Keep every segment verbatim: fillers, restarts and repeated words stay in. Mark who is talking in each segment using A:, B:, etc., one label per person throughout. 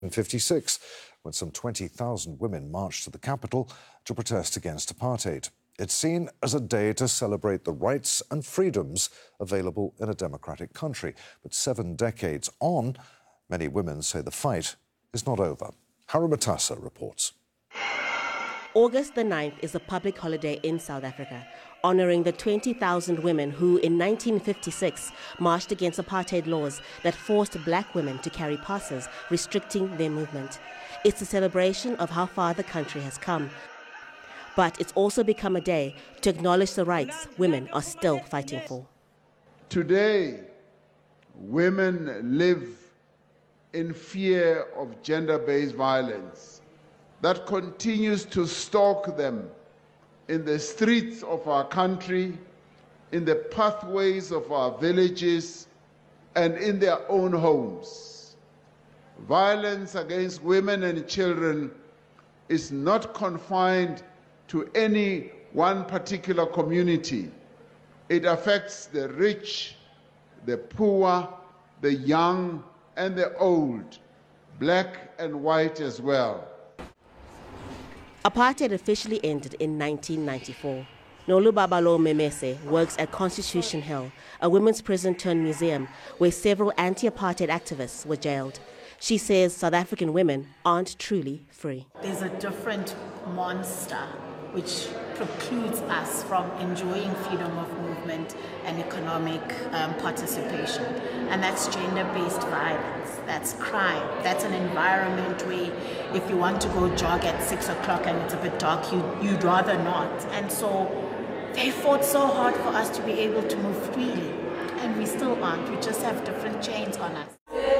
A: fifty-six, when some twenty thousand women marched to the capital to protest against apartheid. It's seen as a day to celebrate the rights and freedoms available in a democratic country. But seven decades on, many women say the fight is not over. Hara Matassa reports.
B: August the ninth is a public holiday in South Africa, honouring the twenty thousand women who in nineteen fifty-six marched against apartheid laws that forced black women to carry passes restricting their movement. It's a celebration of how far the country has come. But it's also become a day to acknowledge the rights women are still fighting for.
C: Today, women live in fear of gender-based violence that continues to stalk them in the streets of our country, in the pathways of our villages, and in their own homes. Violence against women and children is not confined to any one particular community. It affects the rich, the poor, the young, and the old, black and white as well.
B: Apartheid officially ended in nineteen ninety-four. Nolu Babalo Memese works at Constitution Hill, a women's prison turned museum where several anti-apartheid activists were jailed. She says South African women aren't truly free.
D: There's a different monster which precludes us from enjoying freedom of movement and economic um, participation. And that's gender-based violence, that's crime, that's an environment where if you want to go jog at six o'clock and it's a bit dark, you, you'd rather not. And so they fought so hard for us to be able to move freely, and we still aren't, we just have different chains on us.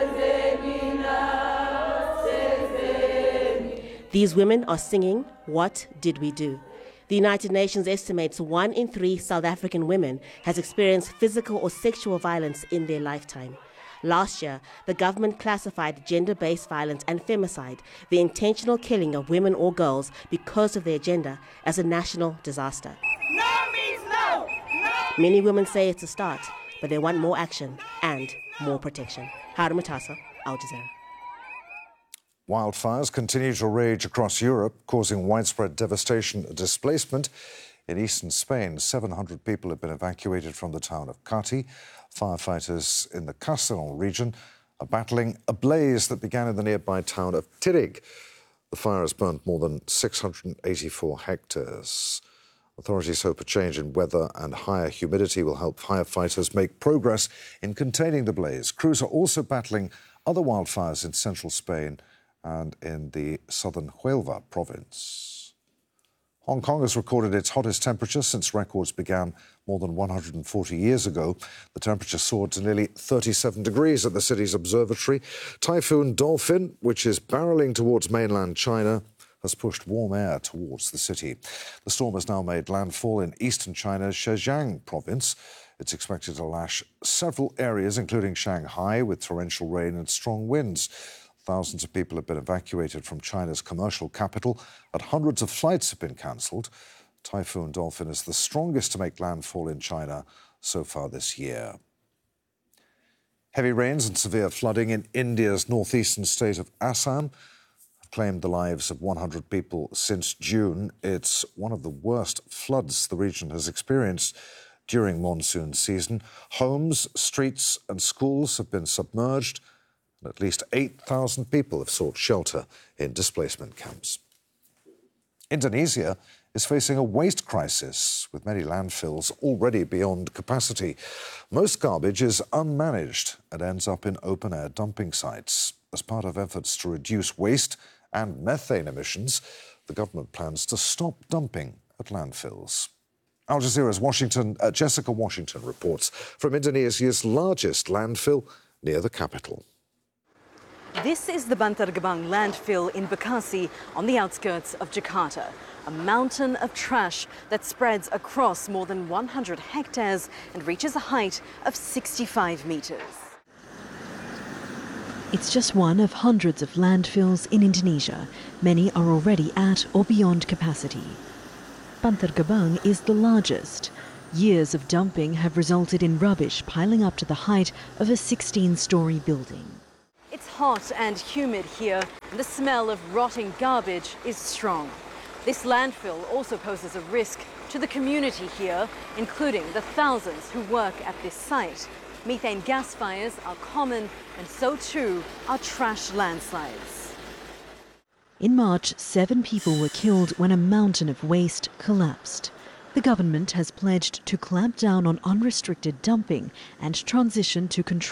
B: These women are singing, "What Did We Do?" The United Nations estimates one in three South African women has experienced physical or sexual violence in their lifetime. Last year, the government classified gender-based violence and femicide, the intentional killing of women or girls because of their gender, as a national disaster.
E: No means no! No!
B: Many women say it's a start, but they want more action and more protection. Hara Matassa, Al Jazeera.
A: Wildfires continue to rage across Europe, causing widespread devastation and displacement. In eastern Spain, seven hundred people have been evacuated from the town of Cati. Firefighters in the Castellón region are battling a blaze that began in the nearby town of Tírig. The fire has burnt more than six hundred eighty-four hectares. Authorities hope a change in weather and higher humidity will help firefighters make progress in containing the blaze. Crews are also battling other wildfires in central Spain and in the southern Huelva province. Hong Kong has recorded its hottest temperature since records began more than one hundred forty years ago. The temperature soared to nearly thirty-seven degrees at the city's observatory. Typhoon Dolphin, which is barreling towards mainland China, has pushed warm air towards the city. The storm has now made landfall in eastern China's Zhejiang province. It's expected to lash several areas, including Shanghai, with torrential rain and strong winds. Thousands of people have been evacuated from China's commercial capital, and hundreds of flights have been cancelled. Typhoon Dolphin is the strongest to make landfall in China so far this year. Heavy rains and severe flooding in India's northeastern state of Assam have claimed the lives of one hundred people since June. It's one of the worst floods the region has experienced during monsoon season. Homes, streets and schools have been submerged. At least eight thousand people have sought shelter in displacement camps. Indonesia is facing a waste crisis, with many landfills already beyond capacity. Most garbage is unmanaged and ends up in open-air dumping sites. As part of efforts to reduce waste and methane emissions, the government plans to stop dumping at landfills. Al Jazeera's Washington, uh, Jessica Washington reports from Indonesia's largest landfill near the capital.
F: This is the Bantar Gebang landfill in Bekasi on the outskirts of Jakarta, a mountain of trash that spreads across more than one hundred hectares and reaches a height of sixty-five meters.
G: It's just one of hundreds of landfills in Indonesia. Many are already at or beyond capacity. Bantar Gebang is the largest. Years of dumping have resulted in rubbish piling up to the height of a sixteen-storey building.
F: It's hot and humid here, and the smell of rotting garbage is strong. This landfill also poses a risk to the community here, including the thousands who work at this site. Methane gas fires are common, and so too are trash landslides.
G: In March, seven people were killed when a mountain of waste collapsed. The government has pledged to clamp down on unrestricted dumping and transition to control.